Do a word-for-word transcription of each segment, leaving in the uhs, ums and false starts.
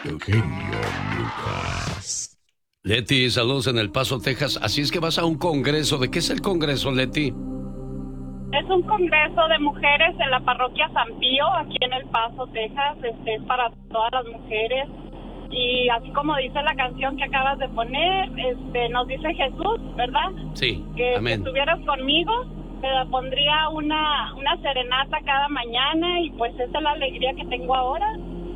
Eugenio Lucas. Leti, saludos en El Paso, Texas. Así es que vas a un congreso. ¿De qué es el congreso, Leti? Es un congreso de mujeres en la parroquia San Pío, aquí en El Paso, Texas. Este es para todas las mujeres. Y así como dice la canción que acabas de poner, este, nos dice Jesús, ¿verdad? Sí, que amén. Si estuvieras conmigo, te pondría una, una serenata cada mañana y pues esa es la alegría que tengo ahora.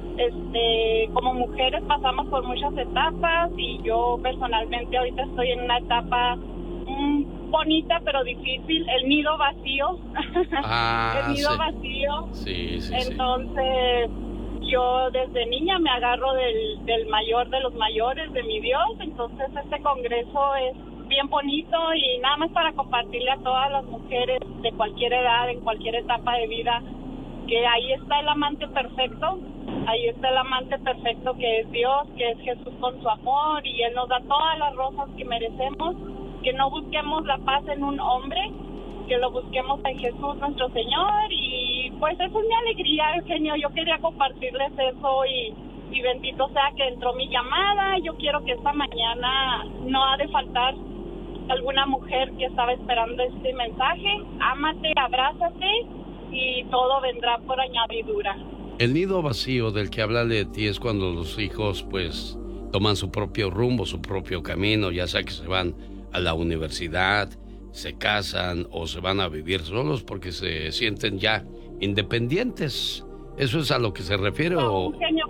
Este, como mujeres pasamos por muchas etapas y yo personalmente ahorita estoy en una etapa mmm, bonita pero difícil, el nido vacío. Ah, el nido sí. vacío. Sí, sí, Entonces, sí. Yo desde niña me agarro del, del mayor de los mayores, de mi Dios. Entonces este congreso es bien bonito y nada más para compartirle a todas las mujeres de cualquier edad, en cualquier etapa de vida, que ahí está el amante perfecto, ahí está el amante perfecto que es Dios, que es Jesús con su amor, y Él nos da todas las rosas que merecemos, que no busquemos la paz en un hombre, que lo busquemos en Jesús nuestro Señor, y pues esa es mi alegría, Eugenio. Yo quería compartirles eso y, y bendito sea que entró mi llamada. Yo quiero que esta mañana no ha de faltar alguna mujer que estaba esperando este mensaje. Ámate, abrázate y todo vendrá por añadidura. El nido vacío del que habla Leti es cuando los hijos pues toman su propio rumbo, su propio camino, ya sea que se van a la universidad, se casan o se van a vivir solos porque se sienten ya independientes. ¿Eso es a lo que se refiere no, o...? Eugenio.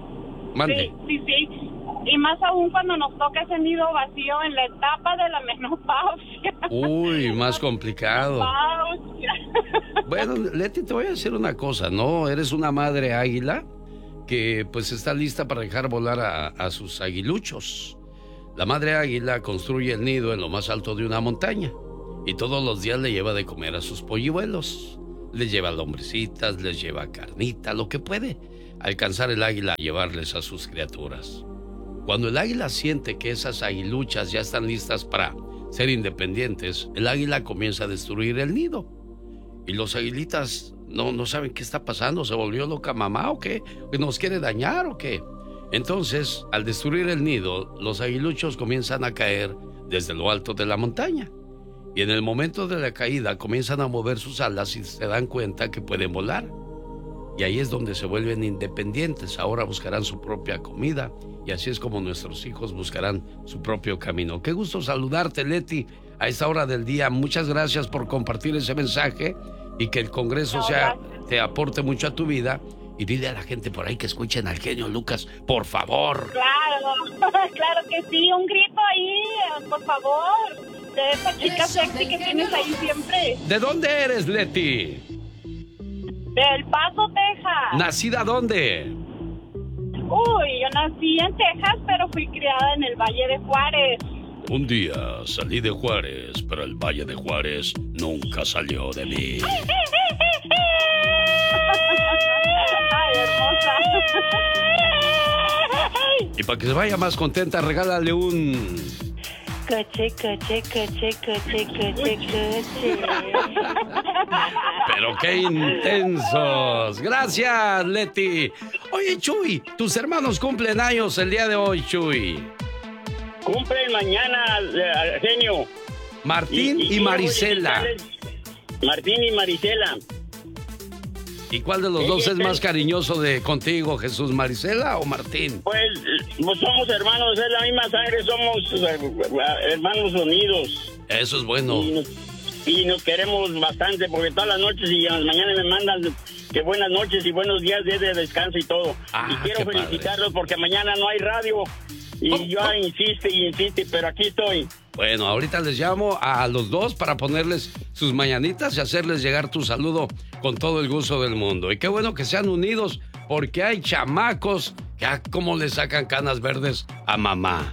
Mande. Sí, sí, sí. Y más aún cuando nos toca ese nido vacío en la etapa de la menopausia. Uy, más complicado. Menopausia. Bueno, Leti, te voy a decir una cosa, ¿no? Eres una madre águila que pues está lista para dejar volar a, a sus aguiluchos. La madre águila construye el nido en lo más alto de una montaña y todos los días le lleva de comer a sus polluelos. Les lleva lombricitas, les lleva carnita, lo que puede alcanzar el águila a llevarles a sus criaturas. Cuando el águila siente que esas aguiluchas ya están listas para ser independientes, el águila comienza a destruir el nido. Y los aguilitas no, no saben qué está pasando. ¿Se volvió loca mamá o qué? ¿Nos quiere dañar o qué? Entonces, al destruir el nido, los aguiluchos comienzan a caer desde lo alto de la montaña. Y en el momento de la caída comienzan a mover sus alas y se dan cuenta que pueden volar. Y ahí es donde se vuelven independientes. Ahora buscarán su propia comida. Y así es como nuestros hijos buscarán su propio camino. Qué gusto saludarte, Leti, a esta hora del día. Muchas gracias por compartir ese mensaje y que el Congreso sea, te aporte mucho a tu vida. Y dile a la gente por ahí que escuchen al genio Lucas, por favor. Claro, claro que sí. Un grito ahí, por favor, de esa chica sexy que tienes ahí siempre. ¿De dónde eres, Leti? Del Paso, Texas. ¿Nacida dónde? Uy, yo nací en Texas, pero fui criada en el Valle de Juárez. Un día salí de Juárez, pero el Valle de Juárez nunca salió de mí. Ay, hermosa. Y para que se vaya más contenta, regálale un... Coche, coche, coche, coche, coche, coche. Pero qué intensos. Gracias, Leti. Oye, Chuy, tus hermanos cumplen años el día de hoy, Chuy. Cumplen mañana, eh, genio. Martín y, y, y Marisela. Martín y Marisela. ¿Y cuál de los sí, dos es más cariñoso de contigo, Jesús, Marisela o Martín? Pues, pues somos hermanos, es la misma sangre, somos uh, hermanos unidos. Eso es bueno. Y nos, y nos queremos bastante porque todas las noches y en las mañanas me mandan que buenas noches y buenos días de descanso y todo. Ah, y quiero felicitarlos padre. Porque mañana no hay radio. Y oh, yo oh. insiste y insiste, pero aquí estoy. Bueno, ahorita les llamo a los dos para ponerles sus mañanitas y hacerles llegar tu saludo con todo el gusto del mundo. Y qué bueno que sean unidos porque hay chamacos que ah, cómo le sacan canas verdes a mamá.